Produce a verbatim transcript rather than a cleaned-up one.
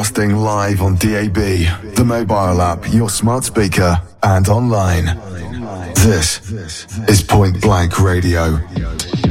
broadcasting live on D A B, the mobile app, your smart speaker, and online. This is Point Blank Radio.